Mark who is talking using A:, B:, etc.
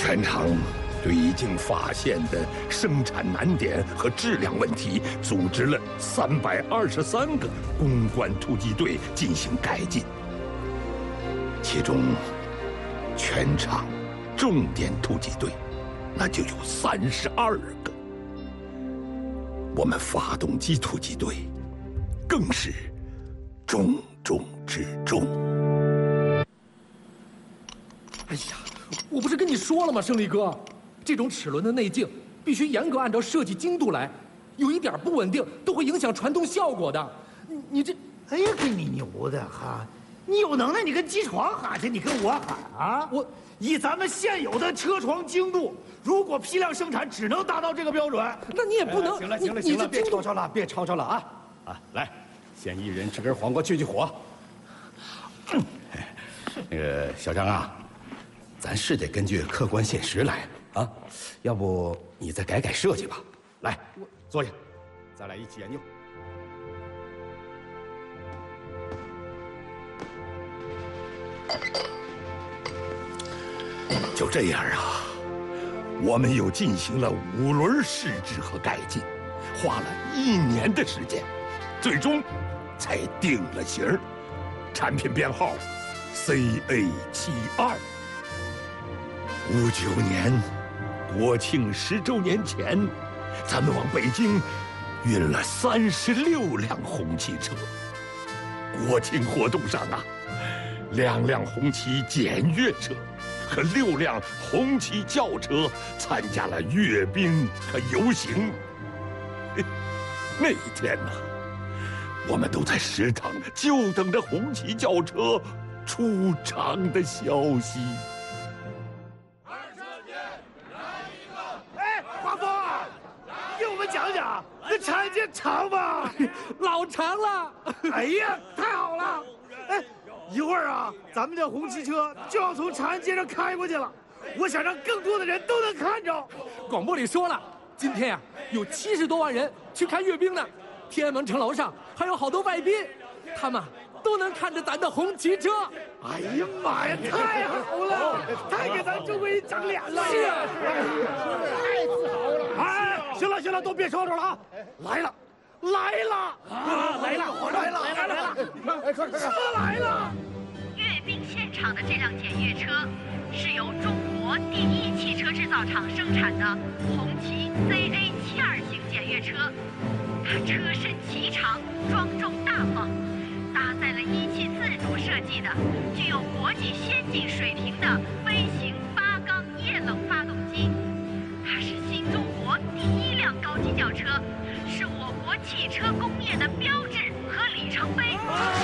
A: 全场对已经发现的生产难点和质量问题，组织了323个攻关突击队进行改进。其中，全场重点突击队，那就有32个。我们发动机突击队，更是重中之重。
B: 哎呀，我不是跟你说了吗，胜利哥，这种齿轮的内径必须严格按照设计精度来，有一点不稳定都会影响传动效果的。你这，
C: 哎呀，跟你牛的哈！你有能耐你跟机床喊去，你跟我喊啊！以咱们现有的车床精度，如果批量生产只能达到这个标准，
B: 那你也不能。
C: 行了，别吵吵了，别吵吵了啊！啊，来，先一人吃根黄瓜去火。那个小张啊，咱是得根据客观现实来啊，要不你再改改设计吧。来，坐下，咱俩一起研究。
A: 就这样啊，我们又进行了5轮试制和改进，花了1年的时间，最终才定了型儿，产品编号 CA72。59年国庆10周年前，咱们往北京运了36辆红旗车。国庆活动上啊，2辆红旗检阅车和6辆红旗轿车参加了阅兵和游行。那一天呢，我们都在食堂就等着红旗轿车出场的消息。
C: 哎，华峰啊，给我们讲讲那产线长吗？
B: 老长了。
C: 哎呀，太好了！哎，一会儿啊，咱们的红旗车就要从长安街上开过去了，我想让更多的人都能看着。
B: 广播里说了，今天呀有70多万人去看阅兵呢，天安门城楼上还有好多外宾，他们都能看着咱的红旗车。
C: 哎呀妈呀，太好了，太给咱中国人长脸了！
B: 是啊，
C: 太自豪了！哎，行了，都别吵吵了啊！来了！车来了！
D: 阅兵现场的这辆检阅车是由中国第一汽车制造厂生产的红旗 CA72型检阅车，它车身颀长，庄重大方，搭载了17自主设计的、具有国际先进水平的微型8缸液冷发动机。它是新中国第1辆高级轿车，是我国汽车工业的标志和里程碑。